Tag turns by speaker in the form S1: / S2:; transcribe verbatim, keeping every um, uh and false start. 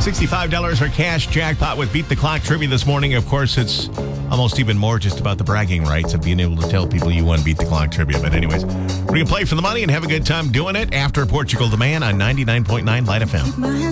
S1: sixty-five dollars our cash jackpot with Beat the Clock trivia this morning. Of course, it's almost even more just about the bragging rights of being able to tell people you won Beat the Clock trivia. But anyways, we're going to play for the money and have a good time doing it after Portugal the Man on ninety-nine point nine Light F M.